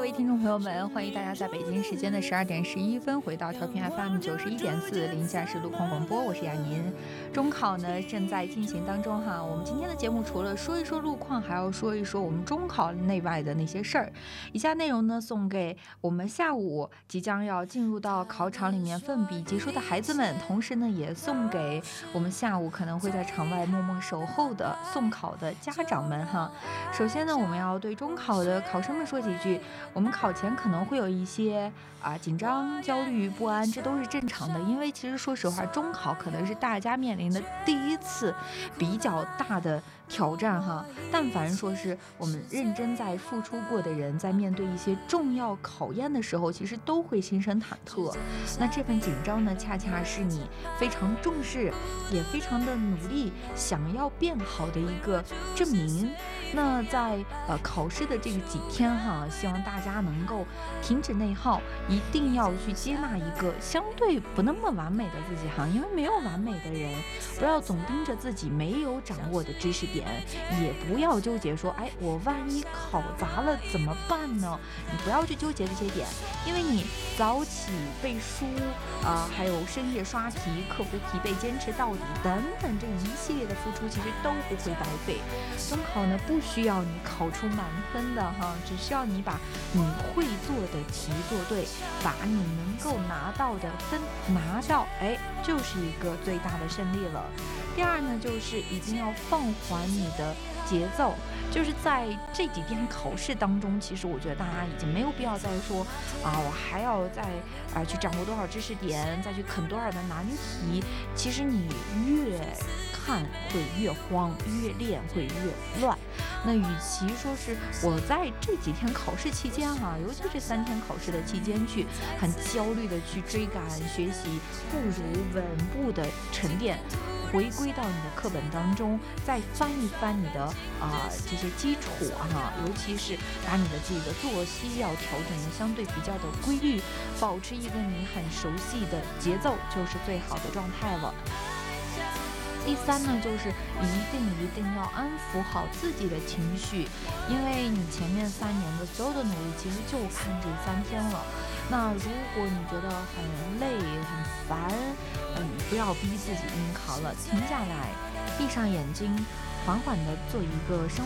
位听众朋友们，欢迎大家在北京时间的12点11分回到调频 FM 91.4临夏市路况广播，我是雅宁。中考呢正在进行当中哈，我们今天的节目除了说一说路况，还要说一说我们中考内外的那些事儿。以下内容呢送给我们下午即将要进入到考场里面奋笔疾书的孩子们，同时呢也送给我们下午可能会在场外默默守候的送考的家长们哈。首先呢，我们要对中考的考生们说几句。我们考前可能会有一些紧张、焦虑、不安，这都是正常的。因为其实说实话，中考可能是大家面临的第一次比较大的挑战哈。但凡说是我们认真在付出过的人，在面对一些重要考验的时候，其实都会心生忐忑。那这份紧张呢，恰恰是你非常重视，也非常的努力，想要变好的一个证明。那在考试的这个几天哈，希望大家能够停止内耗，一定要去接纳一个相对不那么完美的自己哈，因为没有完美的人，不要总盯着自己没有掌握的知识点，也不要纠结说，我万一考砸了怎么办呢？你不要去纠结这些点，因为你早起背书还有深夜刷题，克服疲惫，坚持到底等等这一系列的付出，其实都不会白费。中考呢不需要你考出满分的哈，只需要你把你会做的题做对，把你能够拿到的分拿到，就是一个最大的胜利了。第二呢，就是一定要放缓你的节奏，就是在这几天考试当中，其实我觉得大家已经没有必要再说我还要再去掌握多少知识点，再去啃多少的难题。其实你越看会越慌，越练会越乱。那与其说是我在这几天考试期间尤其是3天考试的期间去很焦虑的去追赶学习，不如稳步的沉淀，回归到你的课本当中，再翻一翻你的这些基础尤其是把你的自己的作息要调整的相对比较的规律，保持一个你很熟悉的节奏，就是最好的状态了。第三呢，就是一定要安抚好自己的情绪，因为你前面3年的所有的努力，其实就看这3天了。那如果你觉得很累、很烦，不要逼自己应考了，停下来，闭上眼睛，缓缓的做一个深